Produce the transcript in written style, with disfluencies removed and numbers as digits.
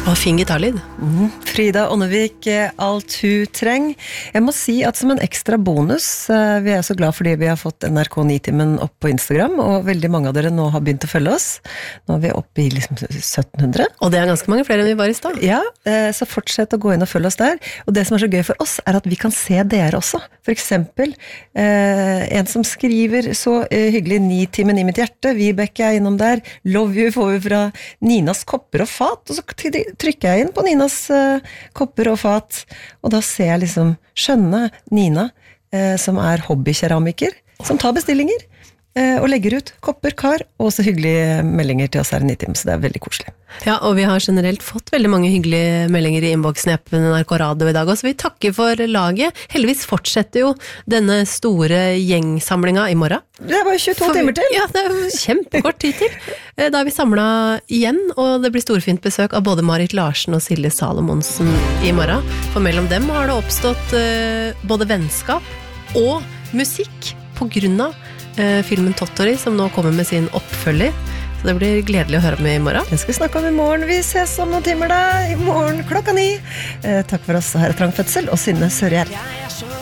Og fin gitarlyd. Frida Ånnevik, alt hun treng. Jeg må si at som en ekstra bonus, vi så glad fordi vi har fått NRK Nitimen opp på Instagram, og veldig mange av dere nå har begynt å følge oss. Nå er vi oppe i liksom 1700. Og det ganske mange flere enn vi var i stad. Ja, så fortsett å gå inn og følge oss der. Og det som så gøy for oss, at vi kan se dere også. For eksempel, en som skriver så hyggelig 9-timen i mitt hjerte, Vibeke innom der, love you får vi fra Ninas kopper og fat, og så trykker jeg inn på Ninas kopper og fat, og da ser jeg liksom skjønne Nina, som hobbykeramiker, som tar bestillinger, og legger ut kopper, kar, og også hyggelige meldinger til oss her i Nitimen, så det veldig koselig. Ja, og vi har generelt fått veldig mange hyggelige meldinger i innboksen i appen NRK Radio i dag, så vi takker for laget. Heldigvis fortsetter jo denne store gjengsamlinga i morgen. Det var 22 timer til. Ja, det kjempekort tid til. Da vi samlet igjen, og det blir storfint besøk av både Marit Larsen og Silje Salomonsen i morgen. For mellom dem har det oppstått både vennskap og musikk på grunn av filmen Tottori, som nå kommer med sin oppfølger. Så det blir gledelig å høre med i morgen. Det skal vi snakke om i morgen. Vi ses om noen timer da, i morgen klokka 9. Takk for oss, her Trang Fødsel og Synne Sørgjerd.